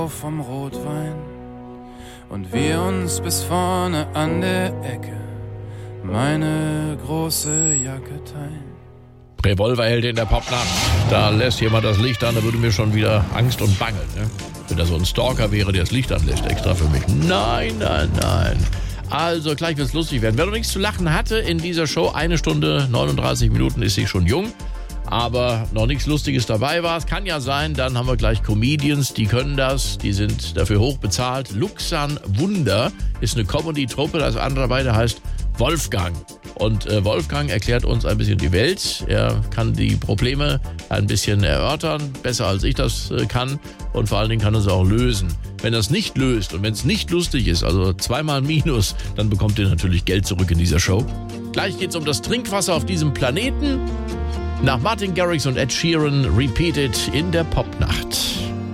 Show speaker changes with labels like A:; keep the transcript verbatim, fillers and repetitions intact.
A: vom Rotwein und wir uns bis vorne an der Ecke meine große Jacke teilen.
B: Revolverheld in der Popnacht. Da lässt jemand das Licht an, da würde mir schon wieder Angst und Bangen. Ne? Wenn da so ein Stalker wäre, der das Licht anlässt, extra für mich. Nein, nein, nein. Also gleich wird's lustig werden. Wer noch nichts zu lachen hatte in dieser Show, eine Stunde neununddreißig Minuten, ist sie schon jung. Aber noch nichts Lustiges dabei war. Es kann ja sein, dann haben wir gleich Comedians, die können das, die sind dafür hoch bezahlt. Luxan Wunder ist eine Comedy-Truppe, das andere dabei, der heißt Wolfgang. Und äh, Wolfgang erklärt uns ein bisschen die Welt. Er kann die Probleme ein bisschen erörtern, besser als ich das äh, kann. Und vor allen Dingen kann er sie auch lösen. Wenn er es nicht löst und wenn es nicht lustig ist, also zweimal Minus, dann bekommt ihr natürlich Geld zurück in dieser Show. Gleich geht's um das Trinkwasser auf diesem Planeten. Nach Martin Garrix und Ed Sheeran, Repeat It in der Popnacht.